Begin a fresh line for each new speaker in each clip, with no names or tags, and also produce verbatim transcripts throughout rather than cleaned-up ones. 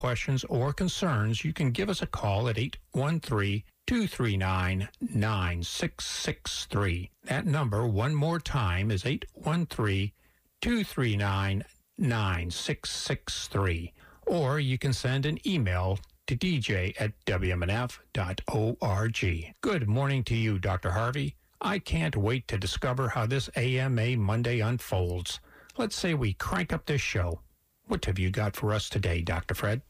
questions or concerns, you can give us a call at eight one three, two three nine, nine six six three. That number, one more time, is eight one three, two three nine, nine six six three. Or you can send an email to d j at w m n f dot org. Good morning to you, Doctor Harvey. I can't wait to discover how this A M A Monday unfolds. Let's say we crank up this show. What have you got for us today, Doctor Fred?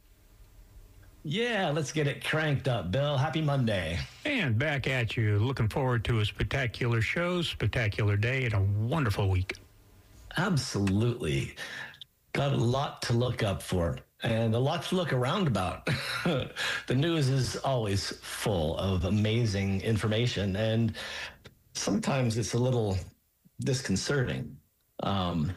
Yeah, let's get it cranked up, Bill. Happy Monday.
And back at you. Looking forward to a spectacular show, spectacular day, and a wonderful week.
Absolutely. Got a lot to look up for and a lot to look around about. The news is always full of amazing information, and sometimes it's a little disconcerting. Um,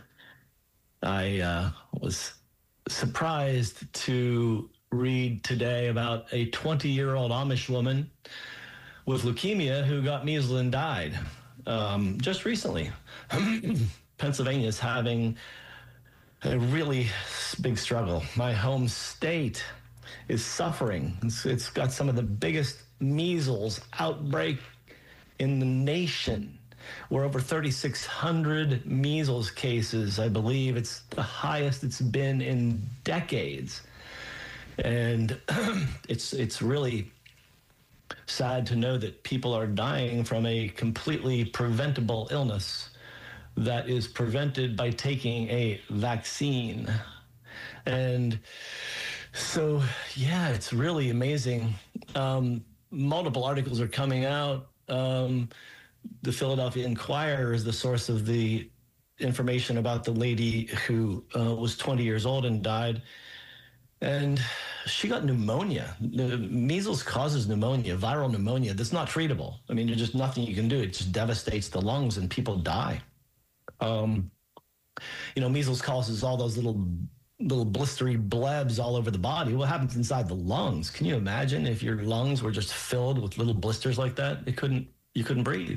I uh, was surprised to read today about a twenty-year-old Amish woman with leukemia who got measles and died um, just recently. Pennsylvania is having a really big struggle. My home state is suffering. It's, it's got some of the biggest measles outbreak in the nation. We're over thirty-six hundred measles cases. I believe it's the highest it's been in decades. And it's it's really sad to know that people are dying from a completely preventable illness that is prevented by taking a vaccine. And so, yeah, it's really amazing. Um, multiple articles are coming out. Um, the Philadelphia Inquirer is the source of the information about the lady who uh, was twenty years old and died. And she got pneumonia. Measles causes pneumonia, viral pneumonia. That's not treatable. I mean, there's just nothing you can do. It just devastates the lungs and people die. Um, you know, measles causes all those little little blistery blebs all over the body. What happens inside the lungs? Can you imagine if your lungs were just filled with little blisters like that? It couldn't, you couldn't breathe.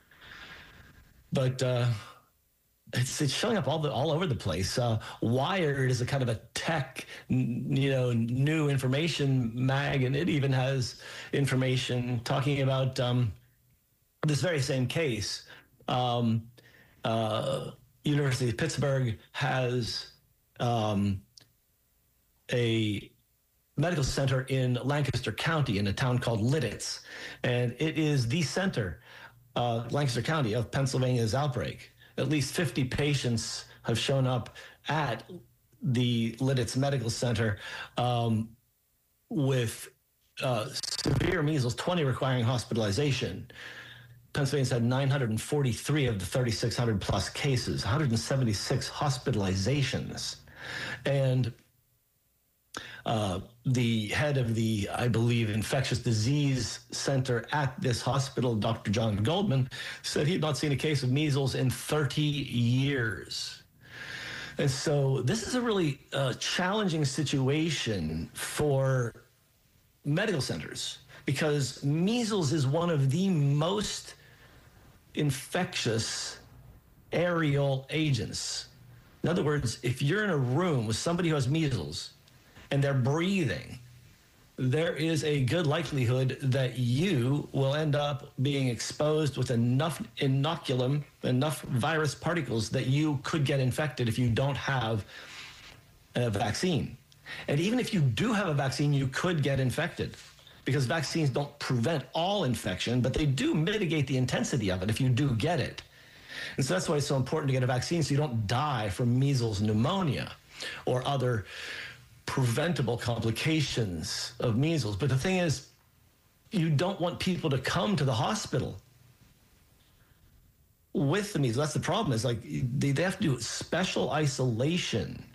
But uh, it's it's showing up all the all over the place. Uh, Wired is a kind of a tech, you know, new information mag, and it even has information talking about um, this very same case. Um, uh, University of Pittsburgh has um, a medical center in Lancaster County in a town called Lidditz, and it is the center, uh, Lancaster County, of Pennsylvania's outbreak. At least fifty patients have shown up at the Lidditz Medical Center um, with uh, severe measles, twenty requiring hospitalization. Pennsylvania's had nine hundred forty-three of the thirty-six hundred plus cases, one hundred seventy-six hospitalizations. And uh, the head of the, I believe, infectious disease center at this hospital, Doctor John Goldman, said he had not seen a case of measles in thirty years. And so this is a really uh, challenging situation for medical centers, because measles is one of the most infectious aerial agents. In other words, if you're in a room with somebody who has measles and they're breathing, there is a good likelihood that you will end up being exposed with enough inoculum, enough virus particles that you could get infected if you don't have a vaccine. And even if you do have a vaccine, you could get infected, because vaccines don't prevent all infection, but they do mitigate the intensity of it if you do get it. And so that's why it's so important to get a vaccine, so you don't die from measles pneumonia or other preventable complications of measles. But the thing is, you don't want people to come to the hospital with the measles. That's the problem. Is like they, they have to do special isolation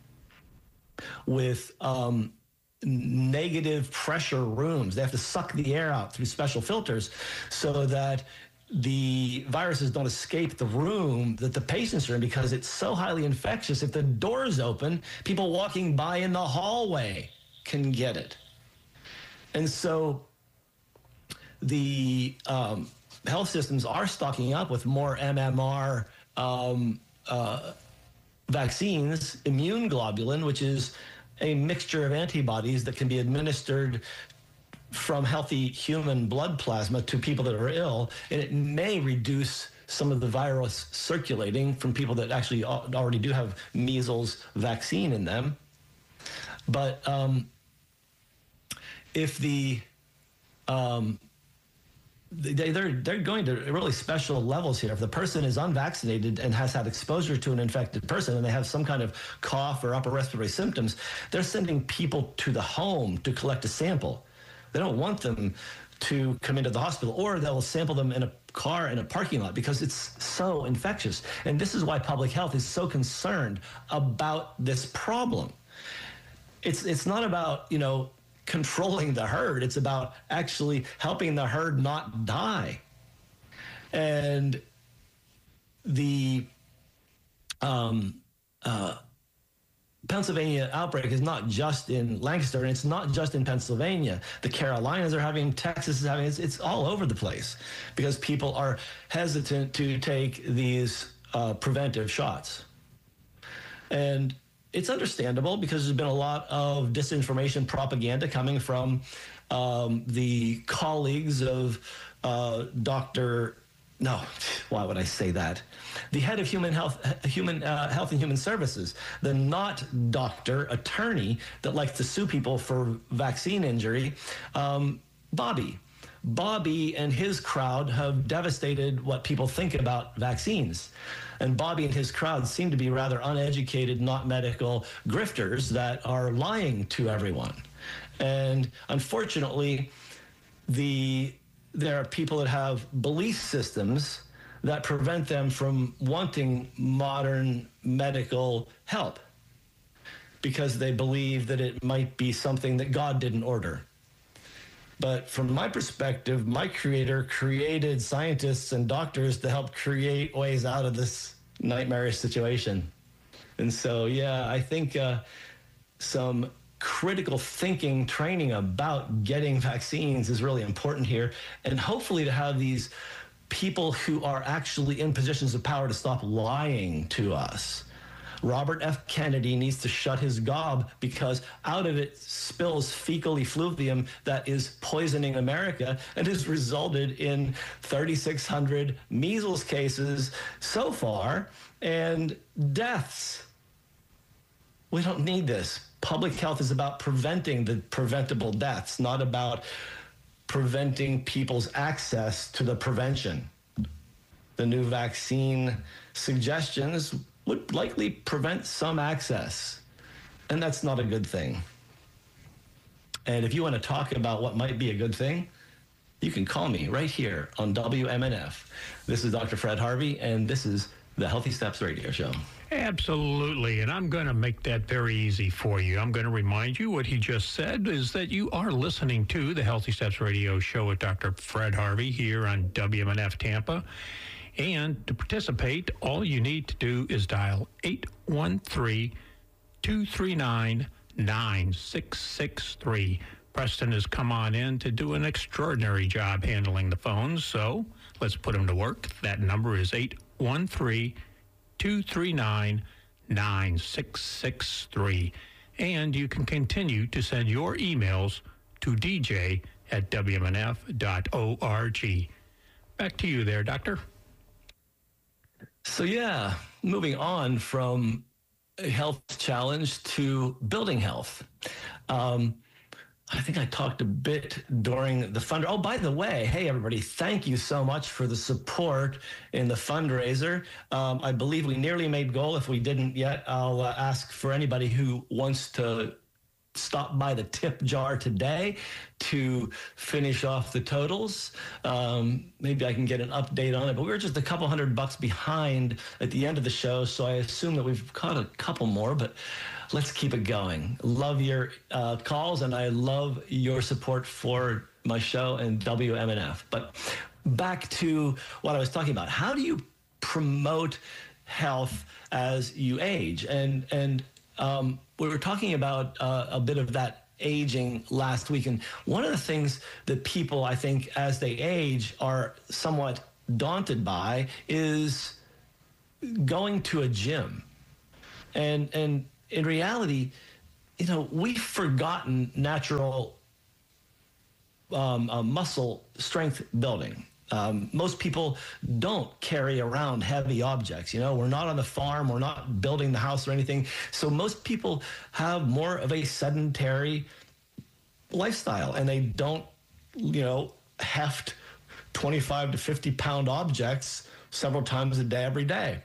with um, negative pressure rooms. They have to suck the air out through special filters so that the viruses don't escape the room that the patients are in, because it's so highly infectious. If the door's open, people walking by in the hallway can get it. And so the um, health systems are stocking up with more M M R um, uh, vaccines, immune globulin, which is a mixture of antibodies that can be administered from healthy human blood plasma to people that are ill, and it may reduce some of the virus circulating from people that actually already do have measles vaccine in them. But um, if the um, they, they're they're going to really special levels here. If the person is unvaccinated and has had exposure to an infected person, and they have some kind of cough or upper respiratory symptoms, they're sending people to the home to collect a sample. They don't want them to come into the hospital, or they'll sample them in a car in a parking lot because it's so infectious. And this is why public health is so concerned about this problem. It's it's not about, you know, controlling the herd. It's about actually helping the herd not die. And the um, uh, Pennsylvania outbreak is not just in Lancaster, and it's not just in Pennsylvania. The Carolinas are having, Texas is having, it's, it's all over the place because people are hesitant to take these uh, preventive shots. And it's understandable because there's been a lot of disinformation propaganda coming from um, the colleagues of uh, Doctor No, why would I say that? The head of human health, human uh, health and human services, the not doctor, attorney that likes to sue people for vaccine injury, um, Bobby. Bobby and his crowd have devastated what people think about vaccines. And Bobby and his crowd seem to be rather uneducated, not medical grifters that are lying to everyone. And unfortunately, the there are people that have belief systems that prevent them from wanting modern medical help because they believe that it might be something that God didn't order. But from my perspective, my creator created scientists and doctors to help create ways out of this nightmarish situation. And so, yeah, I think uh, some critical thinking training about getting vaccines is really important here. And hopefully to have these people who are actually in positions of power to stop lying to us. Robert F. Kennedy needs to shut his gob because out of it spills fecal effluvium that is poisoning America and has resulted in thirty-six hundred measles cases so far and deaths. We don't need this. Public health is about preventing the preventable deaths, not about preventing people's access to the prevention. The new vaccine suggestions would likely prevent some access, and that's not a good thing. And if you want to talk about what might be a good thing, you can call me right here on W M N F. This is Doctor Fred Harvey, and this is the Healthy Steps Radio Show.
Absolutely, and I'm going to make that very easy for you. I'm going to remind you what he just said is that you are listening to the Healthy Steps Radio Show with Doctor Fred Harvey here on W M N F Tampa. And to participate, all you need to do is dial eight one three, two three nine, nine six six three. Preston has come on in to do an extraordinary job handling the phones, so let's put him to work. That number is eight one three, two three nine, nine six six three. And you can continue to send your emails to d j at w m n f dot org. Back to you there, Doctor.
So yeah, moving on from a health challenge to building health. Um, I think I talked a bit during the fund. Oh, by the way, hey, everybody, thank you so much for the support in the fundraiser. Um, I believe we nearly made goal. If we didn't yet, I'll uh, ask for anybody who wants to stop by the tip jar today to finish off the totals. Um, maybe I can get an update on it, but we were just a couple hundred bucks behind at the end of the show, so I assume that we've caught a couple more, but let's keep it going. Love your uh, calls, and I love your support for my show and W M N F. But back to what I was talking about. How do you promote health as you age? And, and um, we were talking about uh, a bit of that aging last week. And one of the things that people, I think, as they age are somewhat daunted by is going to a gym. And, and in reality, you know, we've forgotten natural um, uh, muscle strength building. Um, most people don't carry around heavy objects. You know, we're not on the farm, we're not building the house or anything. So most people have more of a sedentary lifestyle, and they don't, you know, heft twenty-five to fifty pound objects several times a day, every day.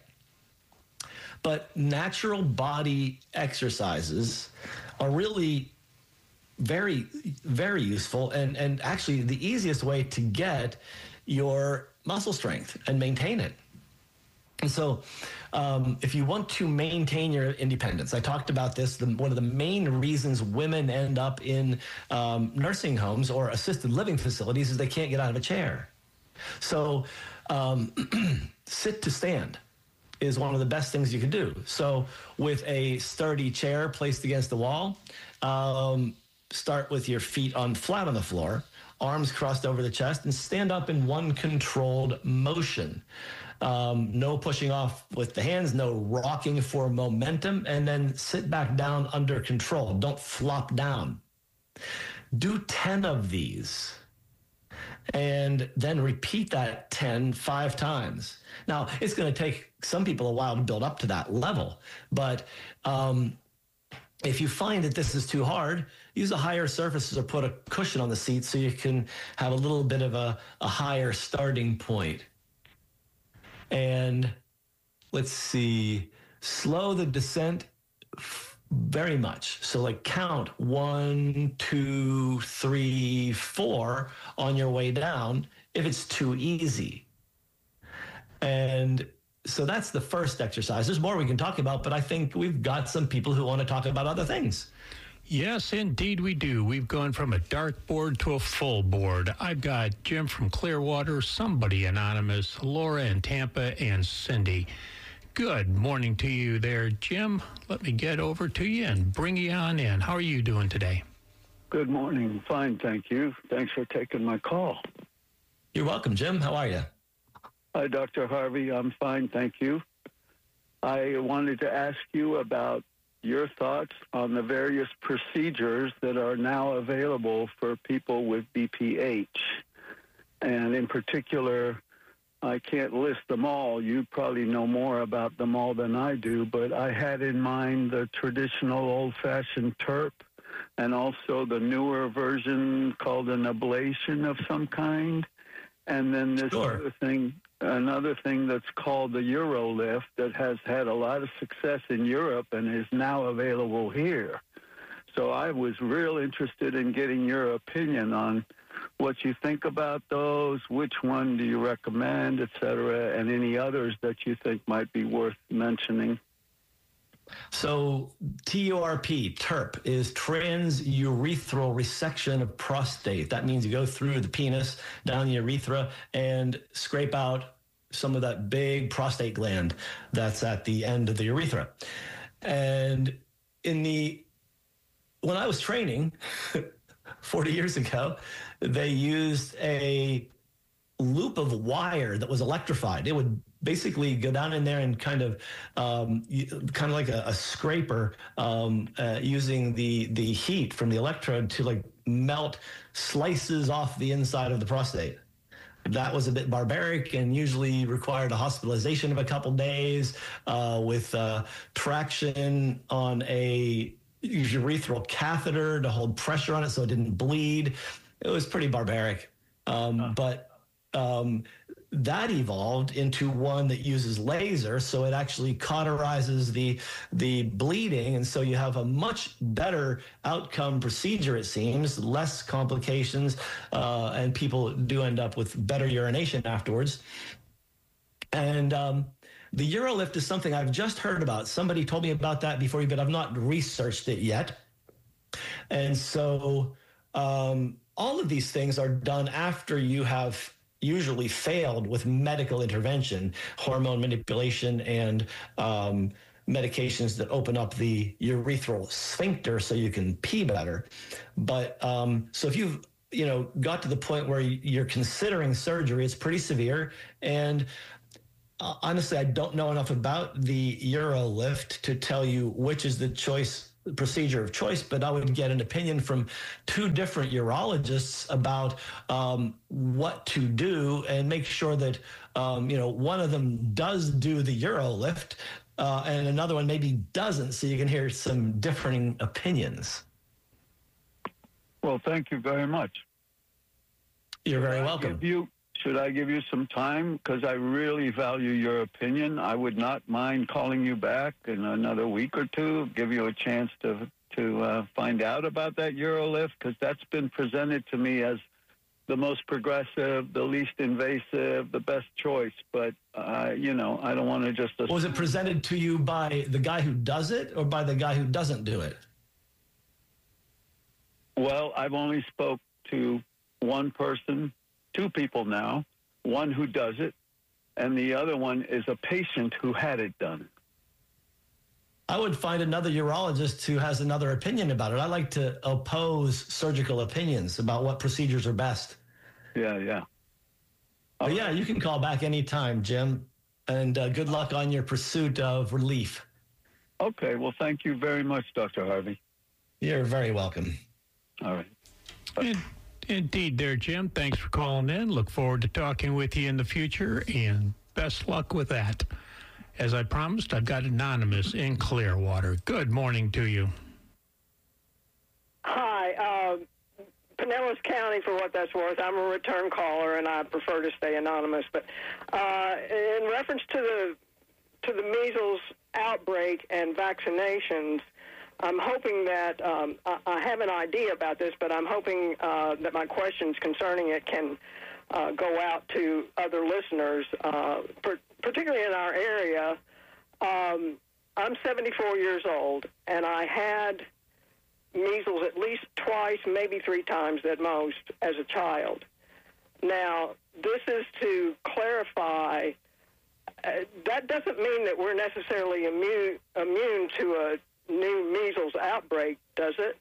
But natural body exercises are really very, very useful, and, and actually the easiest way to get your muscle strength and maintain it. And so um, if you want to maintain your independence, I talked about this, the, one of the main reasons women end up in um, nursing homes or assisted living facilities is they can't get out of a chair. So um, sit to stand is one of the best things you can do. So with a sturdy chair placed against the wall, um, start with your feet on flat on the floor, arms crossed over the chest, and stand up in one controlled motion. Um, no pushing off with the hands, no rocking for momentum, and then sit back down under control. Don't flop down. Do ten of these, and then repeat that ten, five times. Now, it's going to take some people a while to build up to that level, but um, if you find that this is too hard, use a higher surface or put a cushion on the seat so you can have a little bit of a, a higher starting point. And let's see, slow the descent very much. So like count one, two, three, four on your way down if it's too easy. And so that's the first exercise. There's more we can talk about, but I think we've got some people who want to talk about other things.
Yes, indeed we do. We've gone from a dark board to a full board. I've got Jim from Clearwater, somebody anonymous, Laura in Tampa, and Cindy. Good morning to you there, Jim. Let me get over to you and bring you on in. How are you doing today?
Good morning. Fine, thank you. Thanks for taking my call.
You're welcome, Jim. How are you?
Hi, Doctor Harvey. I'm fine, thank you. I wanted to ask you about your thoughts on the various procedures that are now available for people with B P H. And in particular, I can't list them all. You probably know more about them all than I do, but I had in mind the traditional old-fashioned T E R P and also the newer version called an ablation of some kind. And then this
Sure.
other thing, another thing that's called the UroLift that has had a lot of success in Europe and is now available here. So I was real interested in getting your opinion on what you think about those, which one do you recommend, et cetera, and any others that you think might be worth mentioning.
So T U R P, T U R P, is transurethral resection of prostate. That means you go through the penis, down the urethra, and scrape out some of that big prostate gland that's at the end of the urethra. And in the, when I was training forty years ago, they used a loop of wire that was electrified. It would basically go down in there and kind of, um, kind of like a, a scraper, um, uh, using the the heat from the electrode to like melt slices off the inside of the prostate. That was a bit barbaric and usually required a hospitalization of a couple days uh, with uh, traction on a urethral catheter to hold pressure on it so it didn't bleed. It was pretty barbaric, um, uh. but. Um, that evolved into one that uses laser, so it actually cauterizes the the bleeding, and so you have a much better outcome procedure, it seems, less complications, uh, and people do end up with better urination afterwards. And um, the UroLift is something I've just heard about. Somebody told me about that before, but I've not researched it yet. And so um, all of these things are done after you have usually failed with medical intervention, hormone manipulation, and um, medications that open up the urethral sphincter so you can pee better. But um, so if you've you know got to the point where you're considering surgery, it's pretty severe. And uh, honestly, I don't know enough about the UroLift to tell you which is the choice procedure of choice, but I would get an opinion from two different urologists about um, what to do and make sure that, um, you know, one of them does do the UroLift uh, and another one maybe doesn't, so you can hear some differing opinions.
Well, thank you very much.
You're very
Should I
welcome.
give you, should I give you some time? Because I really value your opinion. I would not mind calling you back in another week or two, give you a chance to to uh, find out about that UroLift, because that's been presented to me as the most progressive, the least invasive, the best choice. But, uh, you know, I don't want to just... Assume.
Was it presented to you by the guy who does it or by the guy who doesn't do it?
Well, I've only spoke to one person, two people now, one who does it, and the other one is a patient who had it done.
I would find another urologist who has another opinion about it. I like to oppose surgical opinions about what procedures are best.
Yeah, yeah.
But yeah, you can call back anytime, Jim, and uh, good luck on your pursuit of relief.
Okay, well, thank you very much, Doctor Harvey.
You're very welcome.
All right.
In, indeed there, Jim. Thanks for calling in. Look forward to talking with you in the future, and best luck with that. As I promised, I've got Anonymous in Clearwater. Good morning to you.
Hi, uh, Pinellas County, for what that's worth. I'm a return caller, and I prefer to stay anonymous. But uh, in reference to the to the measles outbreak and vaccinations, I'm hoping that um, I, I have an idea about this, but I'm hoping uh, that my questions concerning it can uh, go out to other listeners, uh, per, particularly in our area. Um, I'm seventy-four years old, and I had measles at least twice, maybe three times at most, as a child. Now, this is to clarify, uh, that doesn't mean that we're necessarily immune, immune to a new measles outbreak, does it?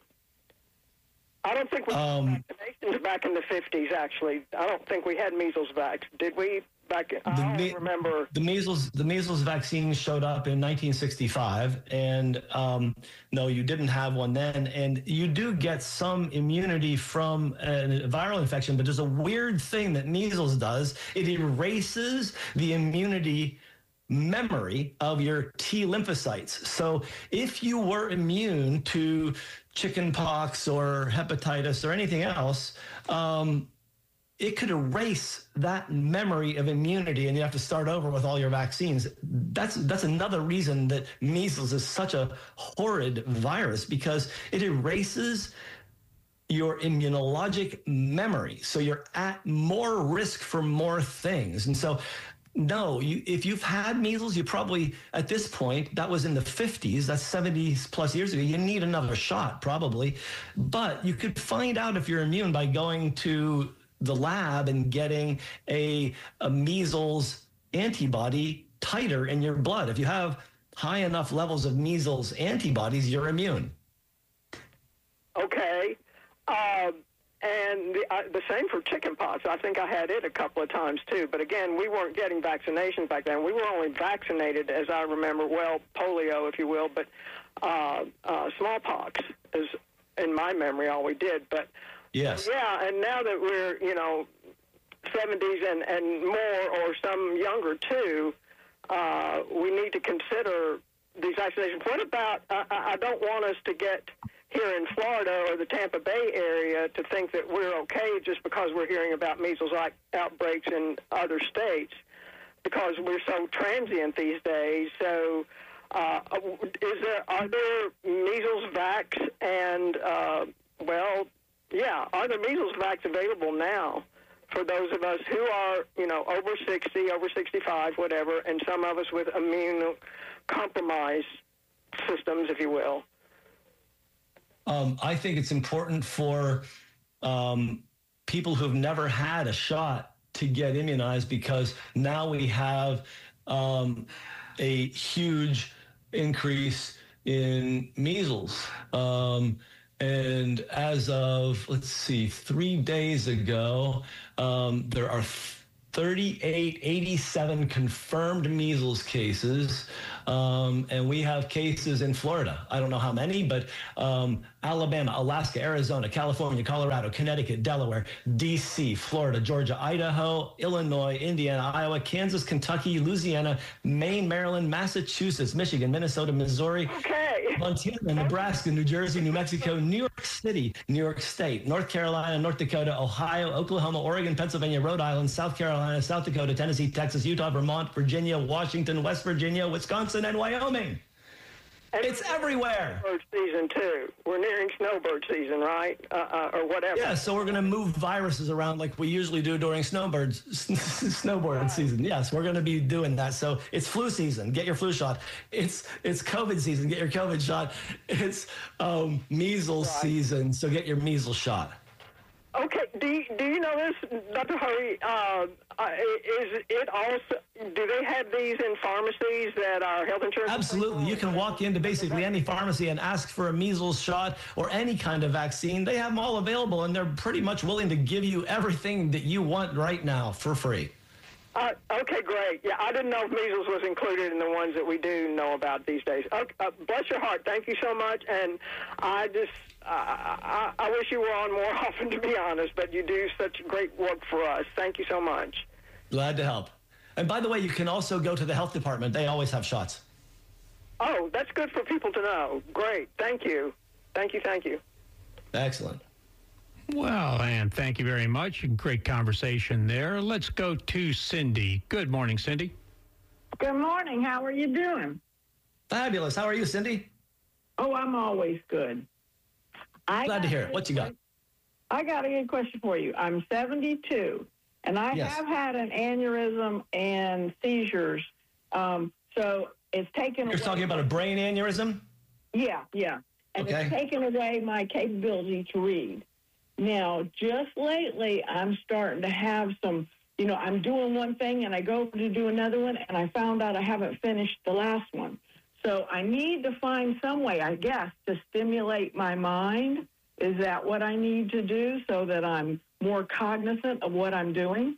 I don't think we
Um,
had vaccinations back in the fifties, actually. I don't think we had measles vax. Did we? Back, I don't
me-
remember.
The measles, the measles vaccine showed up in nineteen sixty-five, and um, no, you didn't have one then. And you do get some immunity from a viral infection, but there's a weird thing that measles does. It erases the immunity memory of your T lymphocytes. So if you were immune to chickenpox or hepatitis or anything else, um, it could erase that memory of immunity, and you have to start over with all your vaccines. That's that's another reason that measles is such a horrid virus, because it erases your immunologic memory. So you're at more risk for more things. And so, no, you, if you've had measles, you probably, at this point, that was in the fifties, that's seventy plus years ago, you need another shot probably. But you could find out if you're immune by going to the lab and getting a, a measles antibody titer in your blood. If you have high enough levels of measles antibodies, you're immune.
Okay. Um, and the, uh, the same for chickenpox. I think I had it a couple of times, too. But, again, we weren't getting vaccinations back then. We were only vaccinated, as I remember, well, polio, if you will, but uh, uh, smallpox is, in my memory, all we did. But
Yes.
yeah, and now that we're, you know, seventies and, and more, or some younger too, uh, we need to consider these vaccinations. What about, I, I don't want us to get here in Florida or the Tampa Bay area to think that we're okay just because we're hearing about measles like outbreaks in other states, because we're so transient these days. So uh, is there, are there measles vax and, uh, well, yeah, are there measles vax available now for those of us who are, you know, over sixty, over sixty-five, whatever, and some of us with immunocompromised systems, if you will?
Um, I think it's important for um, people who've never had a shot to get immunized, because now we have um, a huge increase in measles. Um, And as of, let's see, three days ago, um, there are thirty-eight, eighty-seven confirmed measles cases, um, and we have cases in Florida. I don't know how many, but um, Alabama, Alaska, Arizona, California, Colorado, Connecticut, Delaware, D C, Florida, Georgia, Idaho, Illinois, Indiana, Iowa, Kansas, Kentucky, Louisiana, Maine, Maryland, Massachusetts, Michigan, Minnesota, Missouri,
Okay.
Montana, Nebraska, New Jersey, New Mexico, New York City, New York State, North Carolina, North Dakota, Ohio, Oklahoma, Oregon, Pennsylvania, Rhode Island, South Carolina, South Dakota, Tennessee, Texas, Utah, Vermont, Virginia, Washington, West Virginia, Wisconsin, and Wyoming.
And
It's everywhere.
Snowbird season, too. We're nearing snowbird season, right? Uh, uh, or whatever.
Yeah, so we're going to move viruses around like we usually do during snowbirds, snowboard season. Yes, we're going to be doing that. So it's flu season. Get your flu shot. It's it's COVID season. Get your COVID shot. It's um, measles
Right.
season. So get your measles shot.
Okay, do you, do you know this, Doctor Hurry? Uh, uh, is it also, do they have these in pharmacies that are health insurance?
Absolutely. You can walk into basically any pharmacy and ask for a measles shot or any kind of vaccine. They have them all available, and they're pretty much willing to give you everything that you want right now for free.
Uh, okay, great. Yeah, I didn't know if measles was included in the ones that we do know about these days. Okay, uh, bless your heart. Thank you so much. And I just, uh, I, I wish you were on more often, to be honest, but you do such great work for us. Thank you so much.
Glad to help. And by the way, you can also go to the health department. They always have shots.
Oh, that's good for people to know. Great. Thank you. Thank you. Thank you.
Excellent.
Well, and thank you very much. Great conversation there. Let's go to Cindy. Good morning, Cindy.
Good morning. How are you doing?
Fabulous. How are you, Cindy?
Oh, I'm always good. I
Glad to
got
hear
a
it. What you got?
I got a good question for you. I'm seventy-two, and I
Yes.
have had an aneurysm and seizures. Um, so it's taken
You're
away.
talking about a brain aneurysm?
Yeah, yeah. And
Okay.
it's taken away my capability to read. Now, just lately, I'm starting to have some, you know, I'm doing one thing and I go to do another one, and I found out I haven't finished the last one. So I need to find some way, I guess, to stimulate my mind. Is that what I need to do so that I'm more cognizant of what I'm doing?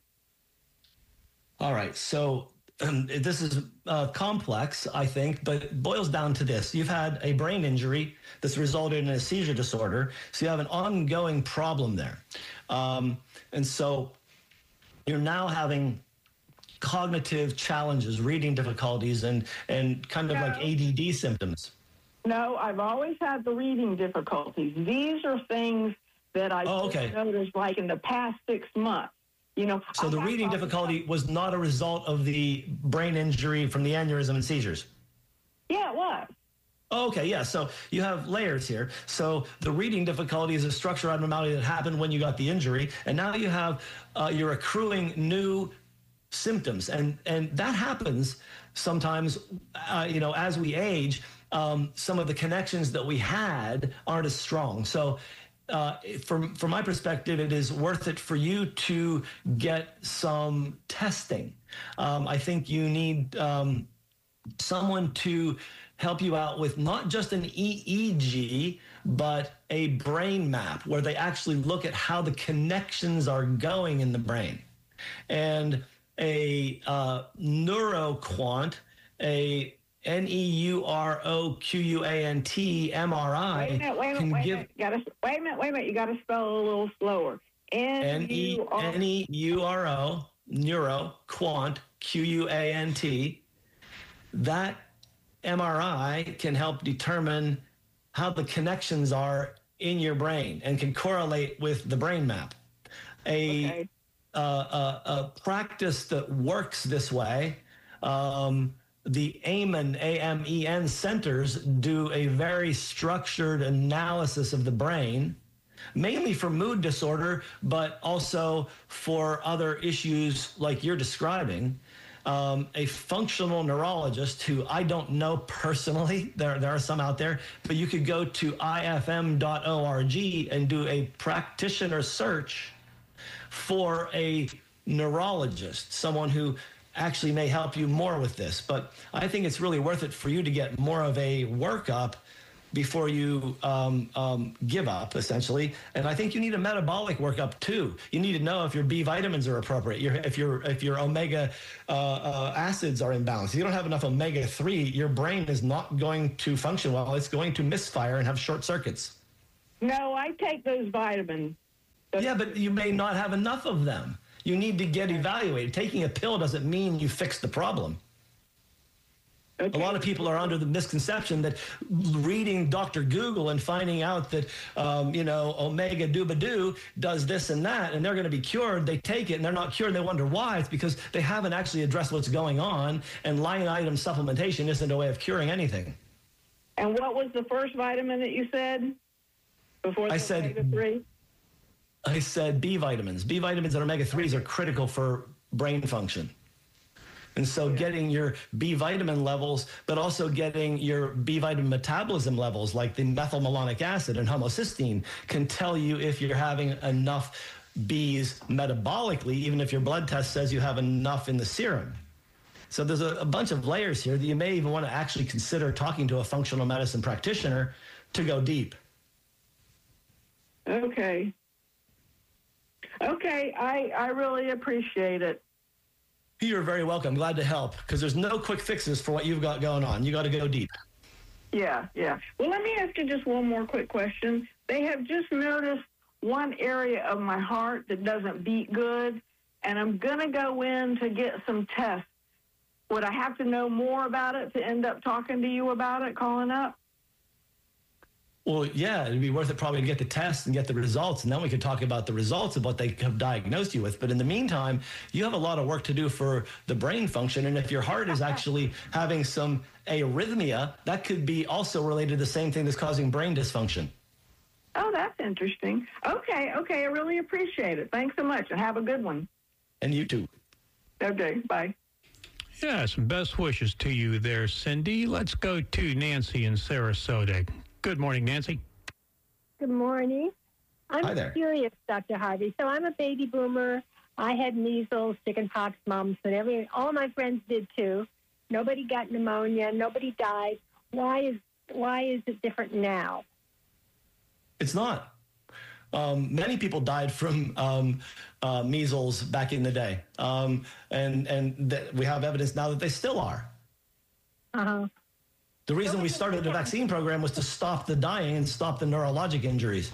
All right. So um, this is uh, complex, I think, but it boils down to this. You've had a brain injury that's resulted in a seizure disorder. So you have an ongoing problem there. Um, and so you're now having cognitive challenges, reading difficulties, and, and kind of
No.
like A D D symptoms.
No, I've always had the reading difficulties. These are things that I
Oh,
just
okay.
noticed like in the past six months. You know,
So
I
the
have
reading
all-
difficulty was not a result of the brain injury from the aneurysm and seizures.
Yeah, it was.
Okay, yeah. So you have layers here. So the reading difficulty is a structural abnormality that happened when you got the injury, and now you have uh, you're accruing new symptoms, and and that happens sometimes. Uh, you know, as we age, um, some of the connections that we had aren't as strong. So. Uh, from from my perspective, it is worth it for you to get some testing. Um, I think you need um, someone to help you out with not just an E E G, but a brain map where they actually look at how the connections are going in the brain. And a uh, neuroquant, a N E U R O Q U A N T M R I
Wait a minute, wait a
can
minute, wait a
give
minute. You gotta, wait a minute, wait a minute. You got to spell it a little slower.
N E N E U R O, neuro, quant, Q U A N T. That M R I can help determine how the connections are in your brain and can correlate with the brain map. A,
Okay.
uh, a, a practice that works this way, um, the Amen, A M E N centers do a very structured analysis of the brain, mainly for mood disorder, but also for other issues like you're describing. Um, a functional neurologist who I don't know personally, there, there are some out there, but you could go to I F M dot org and do a practitioner search for a neurologist, someone who actually may help you more with this. But I think it's really worth it for you to get more of a workup before you um, um, give up, essentially. And I think you need a metabolic workup too. You need to know if your B vitamins are appropriate, your, if your if your omega uh, uh, acids are imbalanced. If you don't have enough omega three, your brain is not going to function well. It's going to misfire and have short circuits.
No, I take those vitamins.
Yeah, but you may not have enough of them. You need to get evaluated. Taking a pill doesn't mean you fix the problem. Okay. A lot of people are under the misconception that reading Doctor Google and finding out that, um, you know, Omega Doobadoo does this and that, and they're going to be cured. They take it, and they're not cured, and they wonder why. It's because they haven't actually addressed what's going on, and line item supplementation isn't a way of curing anything.
And what was the first vitamin that you said before the
I said,
omega three?
I said B vitamins. B vitamins and omega threes are critical for brain function. And so getting your B vitamin levels, but also getting your B vitamin metabolism levels, like the methylmalonic acid and homocysteine, can tell you if you're having enough Bs metabolically, even if your blood test says you have enough in the serum. So there's a, a bunch of layers here that you may even want to actually consider talking to a functional medicine practitioner to go deep.
Okay. Okay, I, I really appreciate it.
You're very welcome. Glad to help, because there's no quick fixes for what you've got going on. You got to go deep.
Yeah, yeah. Well, let me ask you just one more quick question. They have just noticed one area of my heart that doesn't beat good, and I'm going to go in to get some tests. Would I have to know more about it to end up talking to you about it, calling up?
Well, yeah, it'd be worth it probably to get the test and get the results, and then we could talk about the results of what they have diagnosed you with. But in the meantime, you have a lot of work to do for the brain function, and if your heart is actually having some arrhythmia, that could be also related to the same thing that's causing brain dysfunction.
Oh, that's interesting. Okay, okay, I really appreciate it. Thanks so much, and have a good one.
And you too.
Okay, bye.
Yes, best wishes to you there, Cindy. Let's go to Nancy in Sarasota. Good morning, Nancy.
Good morning. I'm
Hi there.
curious, Doctor Harvey. So I'm a baby boomer. I had measles, chickenpox, mumps, and every all my friends did too. Nobody got pneumonia. Nobody died. Why is why is it different now?
It's not. Um, many people died from um, uh, measles back in the day, um, and and th- we have evidence now that they still are.
Uh huh.
The reason we started a vaccine program was to stop the dying and stop the neurologic injuries.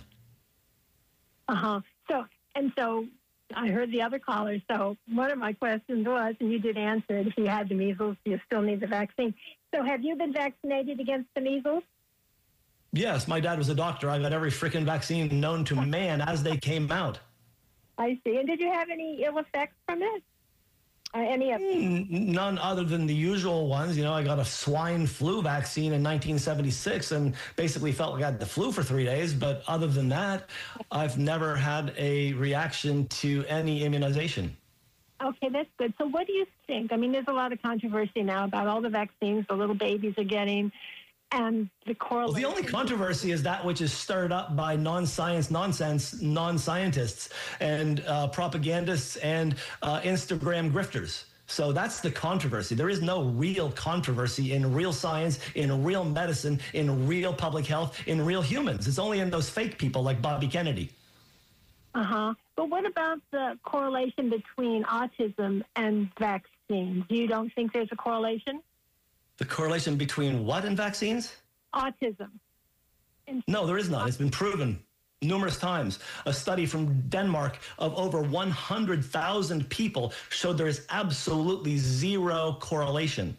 Uh-huh. So, and so I heard the other callers. So one of my questions was, and you did answer it, if you had the measles, you still need the vaccine. So have you been vaccinated against the measles?
Yes, my dad was a doctor. I got every freaking vaccine known to man as they came out.
I see. And did you have any ill effects from it? Uh, any of
None other than the usual ones. You know, I got a swine flu vaccine in nineteen seventy-six and basically felt like I had the flu for three days. But other than that, I've never had a reaction to any immunization.
Okay, that's good. So what do you think? I mean, there's a lot of controversy now about all the vaccines the little babies are getting and the correlation.
Well, the only controversy is that which is stirred up by non-science nonsense, non-scientists and uh, propagandists and uh, Instagram grifters. So that's the controversy. There is no real controversy in real science, in real medicine, in real public health, in real humans. It's only in those fake people like Bobby Kennedy.
Uh-huh. But what about the correlation between autism and vaccines? You don't think there's a correlation?
The correlation between what and vaccines?
Autism.
No, there is not. It's been proven numerous times. A study from Denmark of over one hundred thousand people showed there is absolutely zero correlation.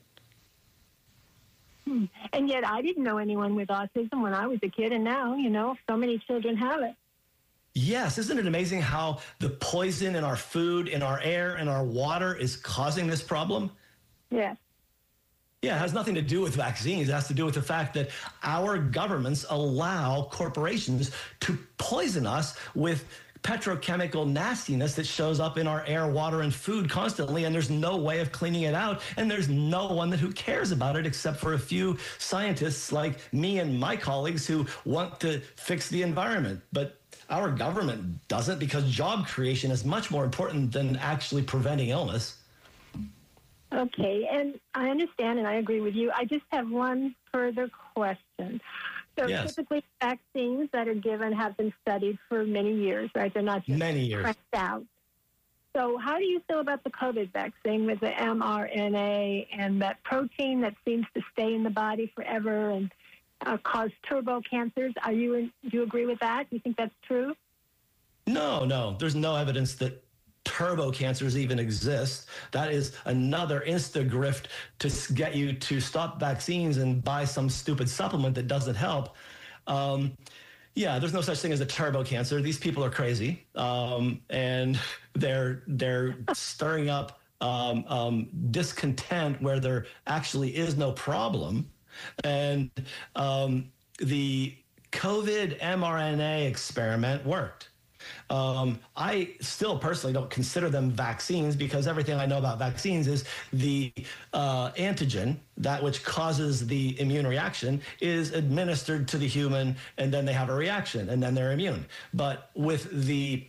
Hmm. And yet I didn't know anyone with autism when I was a kid, and now, you know, so many children have it.
Yes, isn't it amazing how the poison in our food, in our air, in our water is causing this problem?
Yes.
Yeah, it has nothing to do with vaccines. It has to do with the fact that our governments allow corporations to poison us with petrochemical nastiness that shows up in our air, water, and food constantly, and there's no way of cleaning it out, and there's no one that who cares about it except for a few scientists like me and my colleagues who want to fix the environment. But our government doesn't, because job creation is much more important than actually preventing illness.
Okay, and I understand and I agree with you. I just have one further question. So
Yes.
typically vaccines that are given have been studied for many years, right? They're not just
Many years.
pressed out. So how do you feel about the COVID vaccine with the mRNA and that protein that seems to stay in the body forever and uh, cause turbo cancers? Are you in, do you agree with that? Do you think that's true?
No, no. There's no evidence that turbo cancers even exist. That is another insta-grift to get you to stop vaccines and buy some stupid supplement that doesn't help. Um, yeah, there's no such thing as a turbo cancer. These people are crazy, um, and they're they're stirring up um, um, discontent where there actually is no problem. And um, the COVID mRNA experiment worked. Um, I still personally don't consider them vaccines because everything I know about vaccines is the uh, antigen, that which causes the immune reaction, is administered to the human and then they have a reaction and then they're immune. But with the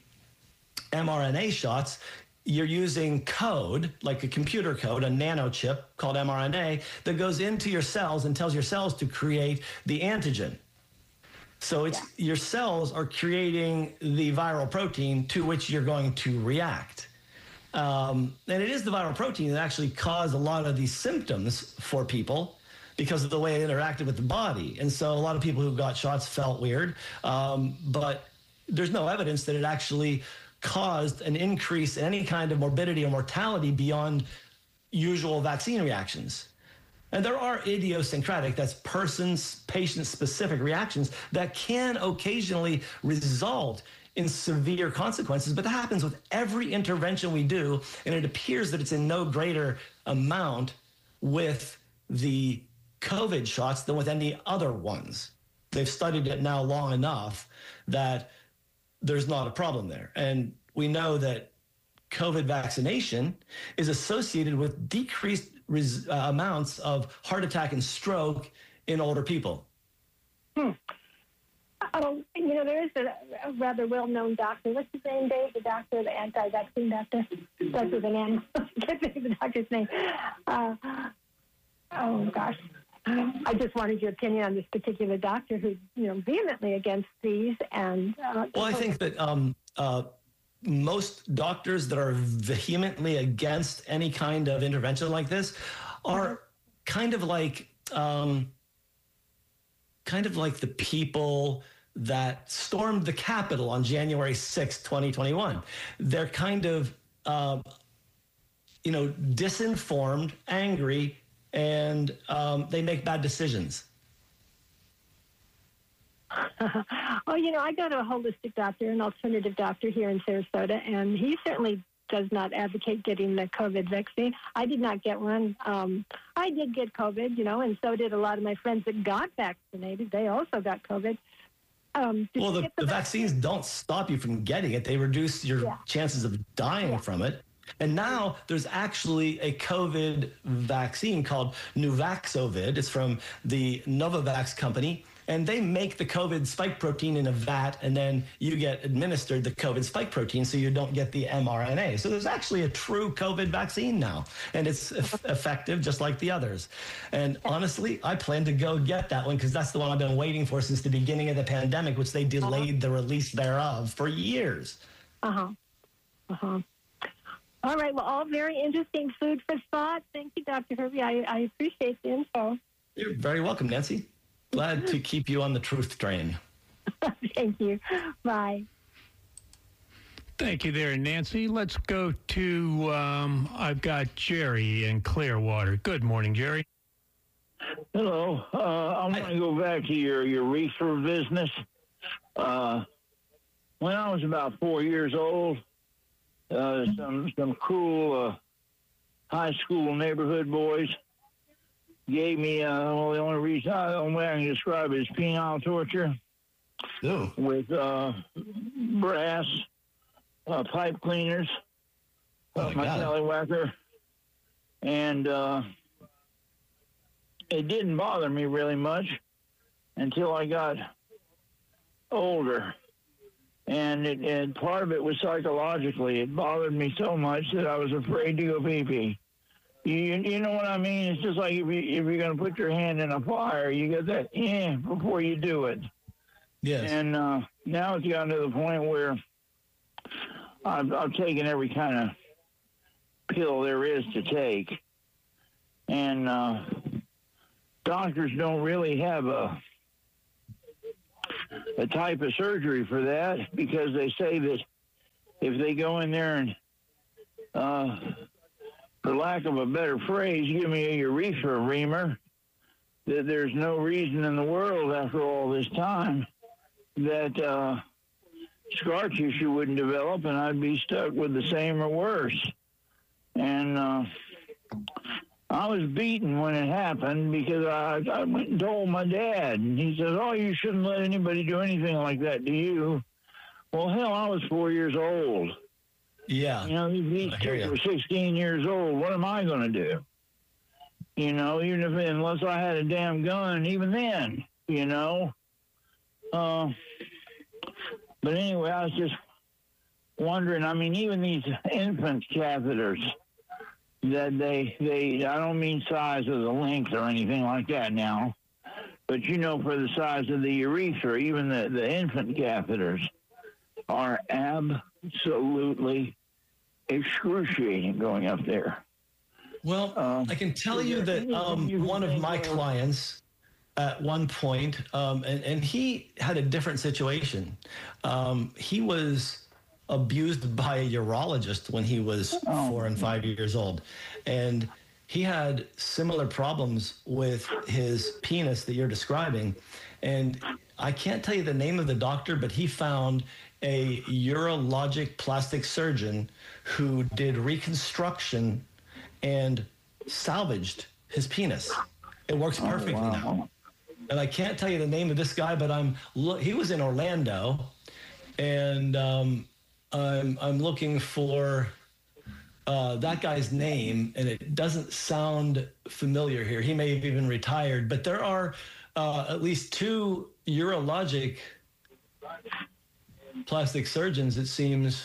mRNA shots, you're using code, like a computer code, a nanochip called mRNA, that goes into your cells and tells your cells to create the antigen. So it's yeah. your cells are creating the viral protein to which you're going to react. Um, and it is the viral protein that actually caused a lot of these symptoms for people because of the way it interacted with the body. And so a lot of people who got shots felt weird, um, but there's no evidence that it actually caused an increase in any kind of morbidity or mortality beyond usual vaccine reactions. And there are idiosyncratic, that's person's, patient-specific reactions that can occasionally result in severe consequences, but that happens with every intervention we do, and it appears that it's in no greater amount with the COVID shots than with any other ones. They've studied it now long enough that there's not a problem there. And we know that COVID vaccination is associated with decreased res- uh, amounts of heart attack and stroke in older people.
Hmm. Oh, you know, there is a, a rather well-known doctor. What's his name, Dave? The doctor, the anti-vaccine doctor? Starts with an N. I can't think of the doctor's name. Uh, oh, gosh. I just wanted your opinion on this particular doctor who's, you know, vehemently against these. And uh,
well, I think that um, uh, most doctors that are vehemently against any kind of intervention like this are kind of like um, kind of like the people that stormed the Capitol on January sixth, twenty twenty-one. They're kind of, uh, you know, disinformed, angry, and um, they make bad decisions.
Oh, you know, I go to a holistic doctor, an alternative doctor here in Sarasota, and he certainly does not advocate getting the COVID vaccine. I did not get one. Um, I did get COVID, you know, and so did a lot of my friends that got vaccinated. They also got COVID. Um,
well, the, the, the vaccines
vaccine?
don't stop you from getting it. They reduce your yeah. chances of dying yeah. from it. And now there's actually a COVID vaccine called Nuvaxovid. It's from the Novavax company. And they make the COVID spike protein in a vat, and then you get administered the COVID spike protein so you don't get the mRNA. So there's actually a true COVID vaccine now, and it's e- effective just like the others. And honestly, I plan to go get that one because that's the one I've been waiting for since the beginning of the pandemic, which they delayed the release thereof for years.
Uh-huh. Uh-huh. All right. Well, all very interesting food for thought. Thank you, Doctor Hervey. I, I appreciate the info.
You're very welcome, Nancy. Glad to keep you on the truth train.
Thank you. Bye.
Thank you there, Nancy. Let's go to, um, I've got Jerry in Clearwater. Good morning, Jerry.
Hello. Uh, I want to go back to your, your reefer business. Uh, when I was about four years old, uh, some, some cool uh, high school neighborhood boys gave me, uh, well, the only reason, I, the only way I can describe it is penile torture.
Ew.
With uh, brass uh, pipe cleaners,
oh
uh, my tallywhacker, and uh, it didn't bother me really much until I got older. And, it, and part of it was psychologically. It bothered me so much that I was afraid to go pee-pee. You, you know what I mean? It's just like if, you, if you're going to put your hand in a fire, you get that eh before you do it.
Yes.
And uh, now it's gotten to the point where I've, I've taken every kind of pill there is to take. And uh, doctors don't really have a, a type of surgery for that, because they say that if they go in there and, uh, for lack of a better phrase, give me a urethra reamer, that there's no reason in the world after all this time that uh, scar tissue wouldn't develop and I'd be stuck with the same or worse. And uh, I was beaten when it happened because I, I went and told my dad, and he says, oh, you shouldn't let anybody do anything like that to you. Well, hell, I was four years old.
Yeah.
You know, these kids were sixteen years old. What am I going to do? You know, even if, unless I had a damn gun, even then, you know. Uh, but anyway, I was just wondering, I mean, even these infant catheters that they, they, I don't mean size of the length or anything like that now, but you know, for the size of the urethra, even the, the infant catheters are absolutely excruciating going up there.
Well, um, I can tell you that um, one of my clients at one point, um, and, and he had a different situation. Um, he was abused by a urologist when he was oh. four and five years old. And he had similar problems with his penis that you're describing. And I can't tell you the name of the doctor, but he found a urologic plastic surgeon who did reconstruction and salvaged his penis. It works perfectly oh, wow. now. And I can't tell you the name of this guy, but I'm he was in Orlando, and um, I'm I'm looking for uh, that guy's name, and it doesn't sound familiar here. He may have even retired, but there are uh, at least two urologic plastic surgeons, it seems.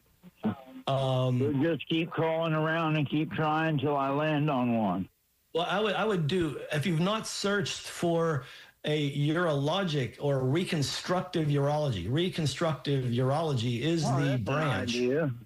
Um,
we'll just keep calling around and keep trying until I land on one.
Well, I would I would do, if you've not searched for a urologic or reconstructive urology, reconstructive urology is oh, the branch.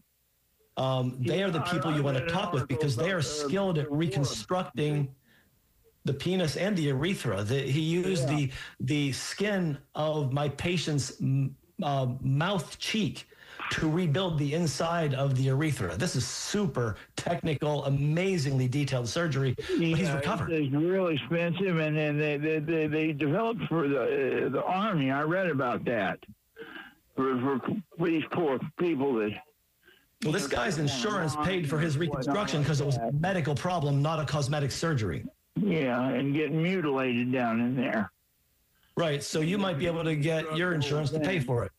Um, they yeah, are the people I, you want to talk with because they are skilled at reconstructing the penis and the urethra. The, he used yeah. the the skin of my patient's uh, mouth cheek to rebuild the inside of the urethra. This is super technical, amazingly detailed surgery, but yeah, he's recovered.
It's really expensive, and then they, they, they, they developed for the uh, the Army. I read about that for, for, for these poor people that...
Well, this guy's insurance paid for his reconstruction because it was a medical problem, not a cosmetic surgery.
Yeah, and getting mutilated down in there.
Right, so you might be able to get your insurance to pay for it.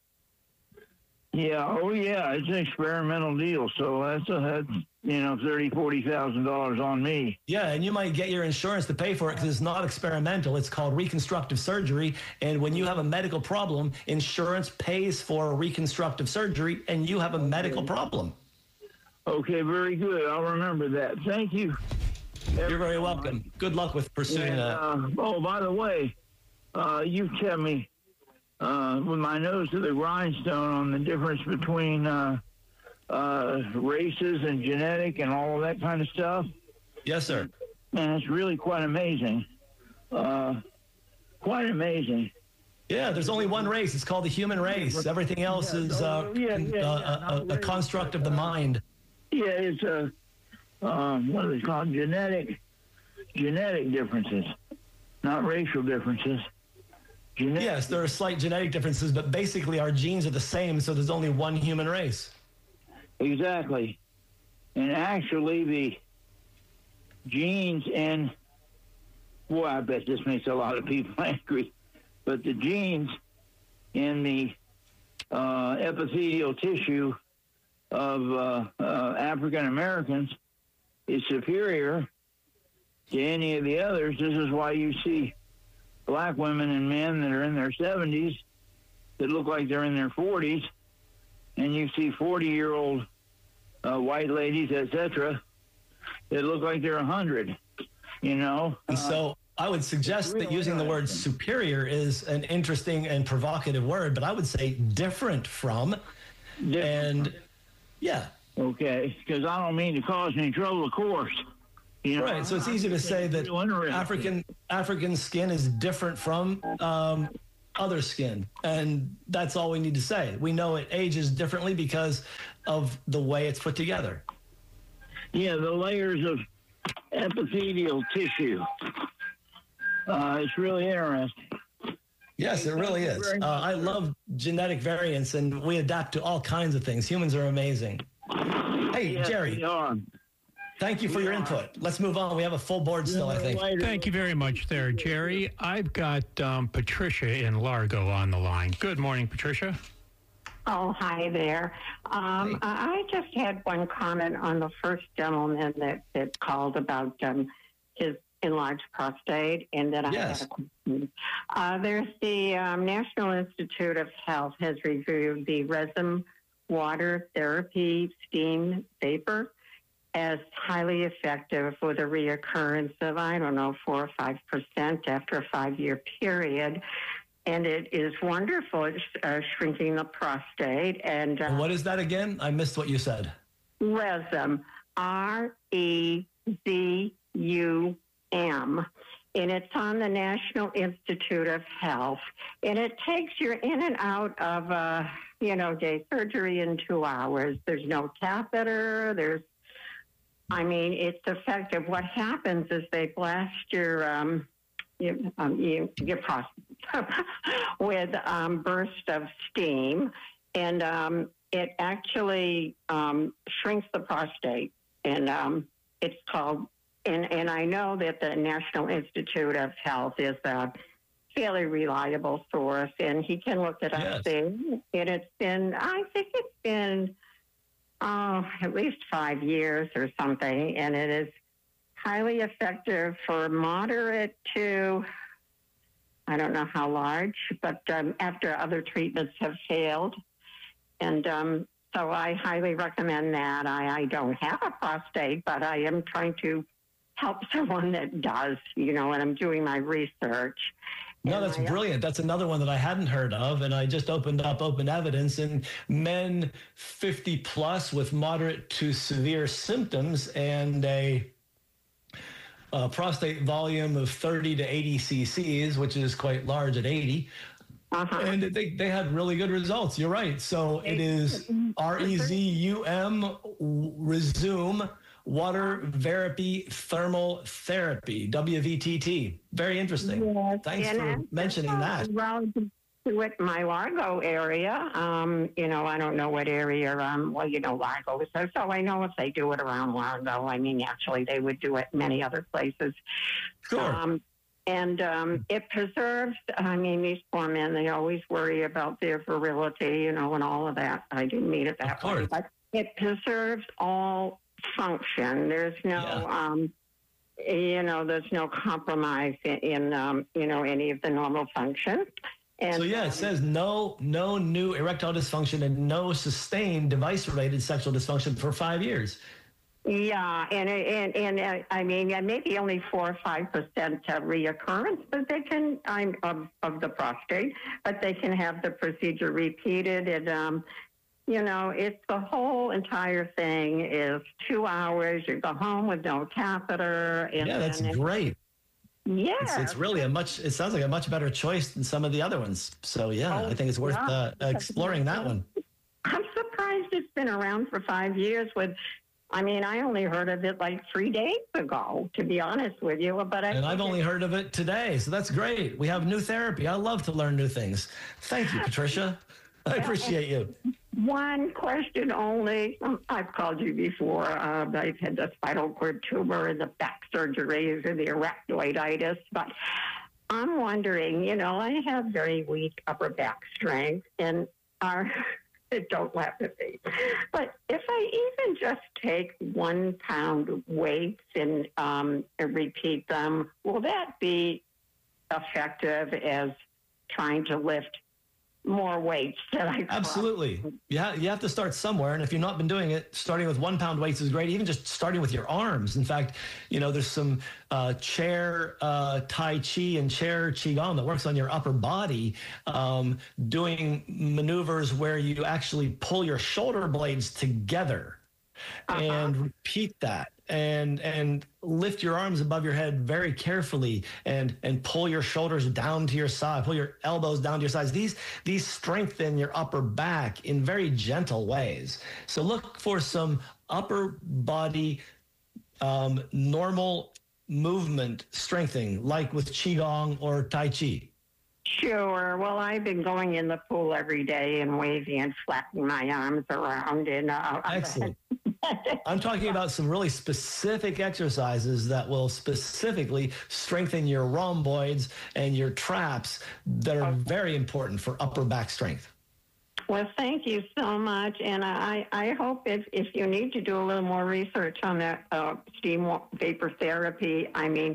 Yeah, oh yeah, it's an experimental deal, so that's, a, that's you know, thirty thousand dollars, forty thousand dollars on me.
Yeah, and you might get your insurance to pay for it because it's not experimental. It's called reconstructive surgery, and when you have a medical problem, insurance pays for reconstructive surgery, and you have a medical problem.
Okay, very good. I'll remember that. Thank you.
You're very welcome. Good luck with pursuing
and,
that.
Uh, oh, by the way, uh, you kept me uh, with my nose to the grindstone on the difference between uh, uh, races and genetic and all of that kind of stuff.
Yes, sir.
And it's really quite amazing. Uh, quite amazing.
Yeah, there's only one race. It's called the human race. Everything else yeah, is uh, yeah, yeah, yeah, a, a, a construct of the mind.
Yeah, it's a, um, what are they called? Genetic, genetic differences, not racial differences. Genetic.
Yes, there are slight genetic differences, but basically our genes are the same, so there's only one human race.
Exactly. And actually the genes in, boy, I bet this makes a lot of people angry, but the genes in the uh, epithelial tissue of uh, uh, African Americans is superior to any of the others. This is why you see black women and men that are in their seventies that look like they're in their forties, and you see forty-year-old uh, white ladies, et cetera, that look like they're a hundred. You know.
And
Uh,
so I would suggest that
real
using the word
interesting.
superior is an interesting and provocative word, but I would say different from. And yeah.
Okay, because I don't mean to cause any trouble, of course. You know,
Right. So it's easy to say that
real interesting.
African African skin is different from um, other skin, and that's all we need to say. We know it ages differently because of the way it's put together.
Yeah, the layers of epithelial tissue. Uh, it's really interesting.
Yes, it really is. Uh, I love genetic variants, and we adapt to all kinds of things. Humans are amazing. Hey,
Yes,
Jerry,
we are.
thank you for your input. Let's move on. We have a full board still, I think.
Later.
Thank you very much there, Jerry. I've got um, Patricia in Largo on the line. Good morning, Patricia.
Oh, hi there. Um,
Hey.
I just had one comment on the first gentleman that, that called about um, his enlarged prostate, and then I
Yes.
had a question. Uh, there's the um, National Institute of Health has reviewed the resin water therapy steam vapor as highly effective with a reoccurrence of, I don't know, four or five percent after a five-year period. And it is wonderful. It's uh, shrinking the prostate. And uh,
And what is that again? I missed what you said.
Resum, R E Z U M. And it's on the National Institute of Health. And it takes you in and out of, uh, you know, day surgery in two hours. There's no catheter. There's, I mean, it's effective. What happens is they blast your, um, you, um, you, your prostate with um, burst of steam. And um, it actually um, shrinks the prostate. And um, it's called, and, and I know that the National Institute of Health is a fairly reliable source, and he can look it up
Yes.
there. And it's been, I think it's been, oh, at least five years or something, and it is highly effective for moderate to, I don't know how large, but um, after other treatments have failed. And um, so I highly recommend that. I, I don't have a prostate, but I am trying to help someone that does, you know, and I'm doing my research.
No,
And
that's
I-
brilliant. That's another one that I hadn't heard of. And I just opened up open evidence in men fifty plus with moderate to severe symptoms and a, a prostate volume of thirty to eighty cc's, which is quite large at eighty.
Uh-huh.
And they, they had really good results. You're right. So it is R E Z U M, Resume, Water Therapy Thermal Therapy, W V T T. Very interesting.
Yes.
Thanks
And
for
I'm
mentioning that.
Around to it, my Largo area. Um, you know, I don't know what area. Um, well, you know, Largo. So, so I know if they do it around Largo. I mean, actually, they would do it many other places.
Sure.
Um, and um, it preserves. I mean, these poor men. They always worry about their virility, you know, and all of that. I didn't mean it that way,
course.
but it preserves all function. There's no.
Yeah.
Um, you know, there's no compromise in, in um, you know, any of the normal function. And,
So yeah,
um,
it says no, no new erectile dysfunction and no sustained device-related sexual dysfunction for five years.
yeah, and and and uh, I mean, yeah, maybe only four or five percent of reoccurrence, but they can I'm of of the prostate, but they can have the procedure repeated, and um, you know, it's the whole entire thing is two hours. You go home with no catheter, and
Yeah, that's
then it-
great.
yeah,
It's, it's really a much. It sounds like a much better choice than some of the other ones. So yeah,
Oh,
I think it's worth
yeah.
uh, exploring that one.
I'm surprised it's been around for five years. With, I mean, I only heard of it like three days ago, to be honest with you. But I
And I've
think
only heard of it today, so that's great. We have new therapy. I love to learn new things. Thank you, Patricia. I appreciate you.
one question only. Um, I've called you before. Uh, I've had the spinal cord tumor and the back surgeries and the arachnoiditis, but I'm wondering. You know, I have very weak upper back strength, and our don't laugh at me. But if I even just take one pound weights and um, and repeat them, will that be effective as trying to lift more weights that I
Absolutely. Yeah, you have to start somewhere. And if you've not been doing it, starting with one pound weights is great. Even just starting with your arms. In fact, you know, there's some uh, chair uh, Tai Chi and chair Qigong that works on your upper body, um, doing maneuvers where you actually pull your shoulder blades together. Uh-huh. And repeat that and and lift your arms above your head very carefully and and pull your shoulders down to your side, pull your elbows down to your sides. These these strengthen your upper back in very gentle ways. So look for some upper body um, normal movement strengthening, like with Qigong or Tai Chi.
Sure. Well, I've been going in the pool every day and waving and flapping my arms around. And uh,
excellent. I'm talking about some really specific exercises that will specifically strengthen your rhomboids and your traps that are very important for upper back strength.
Well, thank you so much. And I, I hope if, if you need to do a little more research on that uh, steam vapor therapy, I mean,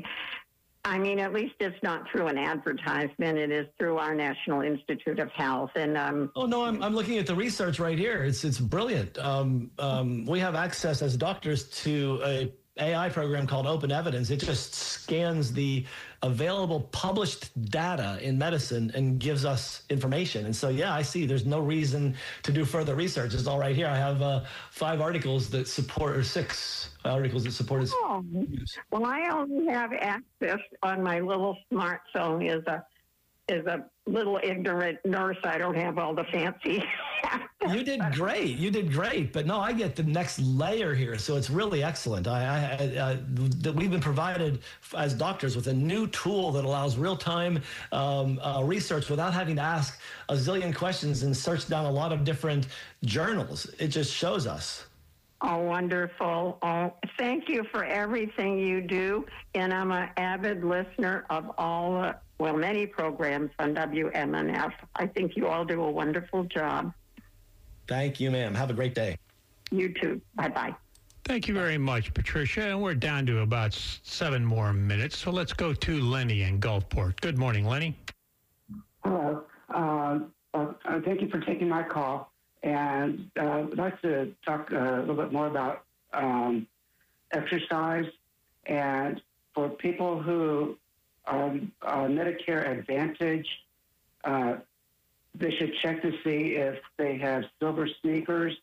I mean, at least it's not through an advertisement. It is through our National Institute of Health. And um,
oh no, I'm I'm looking at the research right here. It's it's brilliant. Um, um, we have access as doctors to a A I program called Open Evidence. It just scans the available published data in medicine and gives us information. And so, yeah, I see there's no reason to do further research. It's all right here. I have uh, five articles that support, or six articles that support its
oh.
use.
Well, I only have access on my little smartphone as a is a little ignorant nurse. I don't have all the fancy.
You did great. You did great. But no, I get the next layer here. So it's really excellent. I, I, I, that we've been provided as doctors with a new tool that allows real-time um, uh, research without having to ask a zillion questions and search down a lot of different journals. It just shows us.
Oh, wonderful. Oh, thank you for everything you do. And I'm an avid listener of all, uh, well, many programs on W M N F. I think you all do a wonderful job.
Thank you, ma'am. Have a great day.
You too. Bye-bye.
Thank you very much, Patricia. And we're down to about seven more minutes. So let's go to Lenny in Gulfport. Good morning, Lenny.
Hello. Uh, uh, thank you for taking my call. And uh, I'd like to talk uh, a little bit more about um, exercise. And for people who are uh, Medicare Advantage, uh, they should check to see if they have Silver Sneakers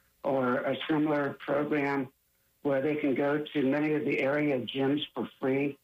or a similar program where they can go to many of the area gyms for free.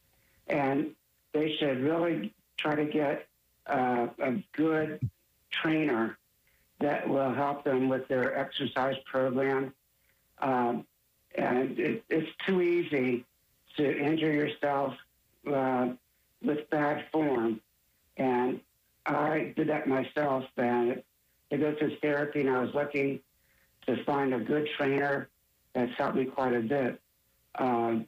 And they should really try to get uh, a good trainer that will help them with their exercise program. Um, and it, it's too easy to injure yourself uh, with bad form. And I did that myself, and I go through therapy, and I was lucky to find a good trainer that's helped me quite a bit. Um,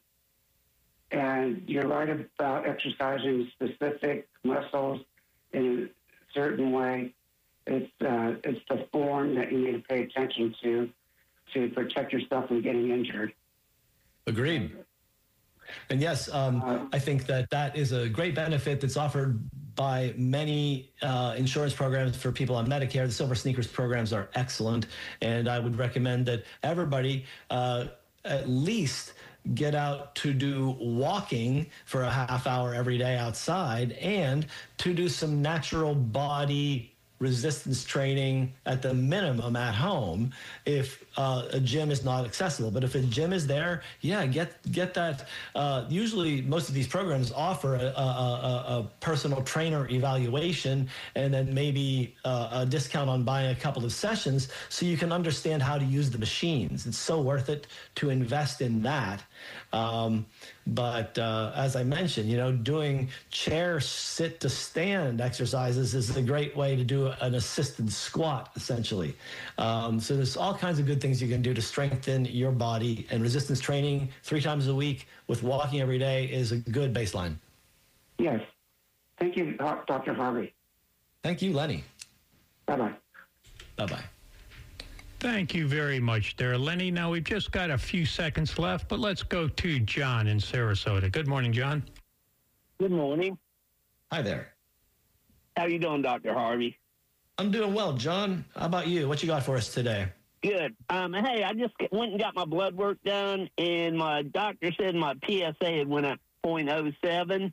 and you're right about exercising specific muscles in a certain way. It's uh, it's the form that you need to pay attention to to protect yourself from getting injured.
Agreed. And yes, um, uh, I think that that is a great benefit that's offered by many uh, insurance programs for people on Medicare. The Silver Sneakers programs are excellent, and I would recommend that everybody uh, at least get out to do walking for a half hour every day outside and to do some natural body resistance training at the minimum at home if uh, a gym is not accessible. But if a gym is there, yeah, get get that. Uh, usually most of these programs offer a, a, a, a personal trainer evaluation and then maybe uh, a discount on buying a couple of sessions so you can understand how to use the machines. It's so worth it to invest in that. Um, but uh, as I mentioned, you know, doing chair sit to stand exercises is a great way to do an assisted squat, essentially. Um, so there's all kinds of good things you can do to strengthen your body, and resistance training three times a week with walking every day is a good baseline.
Yes. Thank you, Doctor Harvey.
Thank you, Lenny.
Bye-bye.
Bye-bye.
Thank you very much there, Lenny. Now, we've just got a few seconds left, but let's go to John in Sarasota. Good morning, John.
Good morning.
Hi there.
How you doing, Doctor Harvey?
I'm doing well, John. How about you? What you got for us today?
Good. Um, hey, I just went and got my blood work done, and my doctor said my P S A had went up point oh seven.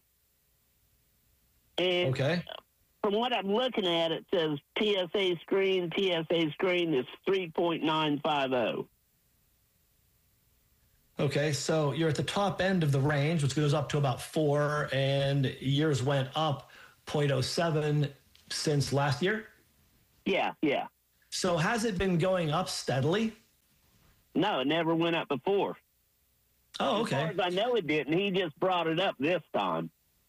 And
okay.
From what I'm looking at, it says P S A screen, P S A screen is three point nine five oh.
Okay, so you're at the top end of the range, which goes up to about four, and yours went up point oh seven since last year?
Yeah, yeah.
So has it been going up steadily?
No, it never went up before.
Oh, okay.
As far as I know it didn't. He just brought it up this time.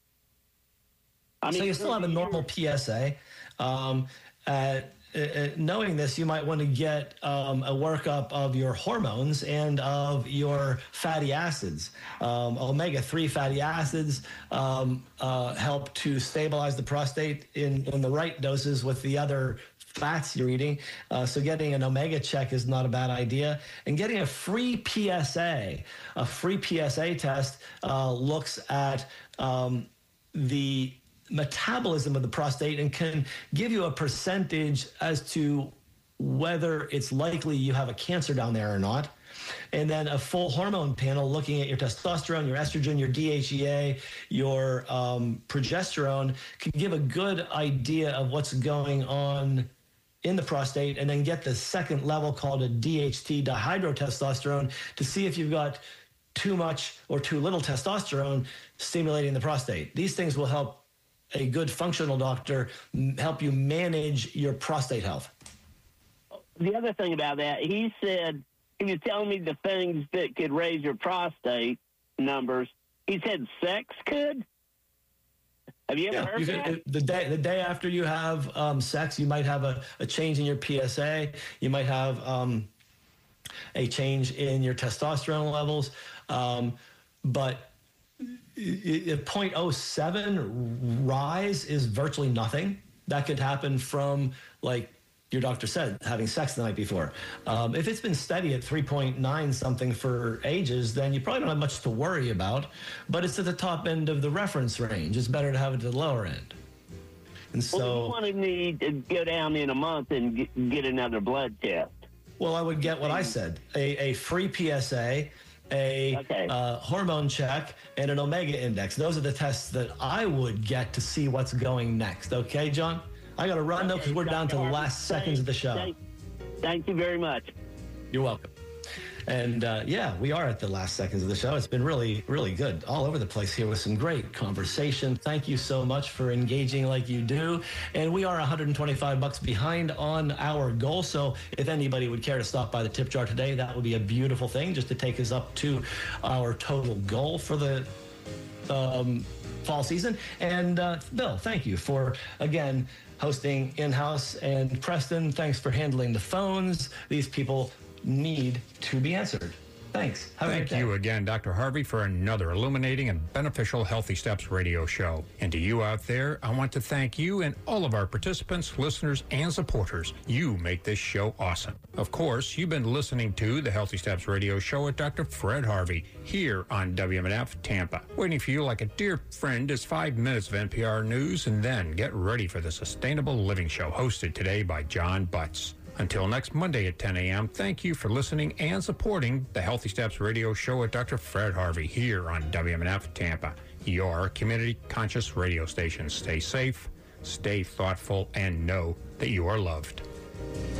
I mean, so you still have a normal P S A. Um, uh, uh, knowing this, you might want to get um, a workup of your hormones and of your fatty acids. Um, omega three fatty acids um, uh, help to stabilize the prostate in, in the right doses with the other fats you're eating. Uh, so getting an omega check is not a bad idea. And getting a free P S A, a free P S A test uh, looks at um, the metabolism of the prostate and can give you a percentage as to whether it's likely you have a cancer down there or not. And then a full hormone panel looking at your testosterone, your estrogen, your D H E A, your um, progesterone can give a good idea of what's going on in the prostate, and then get the second level called a D H T, dihydrotestosterone, to see if you've got too much or too little testosterone stimulating the prostate. These things will help a good functional doctor help you manage your prostate health.
The other thing about that, he said, he was telling me the things that could raise your prostate numbers. He said sex could? Have you ever
yeah,
heard
you
that?
Could, the day the day after you have um, sex, you might have a, a change in your P S A. You might have um, a change in your testosterone levels. Um, but a point oh seven rise is virtually nothing. That could happen from, like your doctor said, having sex the night before. Um, if it's been steady at three point nine something for ages, then you probably don't have much to worry about, but it's at the top end of the reference range. It's better to have it at the lower end. And so,
well, you wanted me to go down in a month and get, get another blood test.
Well, I would get what I said, a, a free P S A, a
okay.
uh, hormone check, and an omega index. Those are the tests that I would get to see what's going next. Okay, John? I got to run, though, because we're down to the last seconds of the show.
Thank, thank you very much.
You're welcome. And, uh, yeah, we are at the last seconds of the show. It's been really, really good all over the place here with some great conversation. Thank you so much for engaging like you do. And we are one hundred twenty-five bucks behind on our goal. So if anybody would care to stop by the tip jar today, that would be a beautiful thing, just to take us up to our total goal for the um, fall season. And, uh, Bill, thank you for, again, hosting in-house. And Preston, thanks for handling the phones. These people need to be answered. Thanks. Have
Thank you again, Doctor Harvey, for another illuminating and beneficial Healthy Steps radio show. And to you out there, I want to thank you and all of our participants, listeners, and supporters. You make this show awesome. Of course, you've been listening to the Healthy Steps radio show with Doctor Fred Harvey here on W M N F Tampa. Waiting for you like a dear friend is five minutes of N P R news, and then get ready for the Sustainable Living Show hosted today by John Butts. Until next Monday at ten a.m., thank you for listening and supporting the Healthy Steps radio show with Doctor Fred Harvey here on W M N F Tampa, your community conscious radio station. Stay safe, stay thoughtful, and know that you are loved.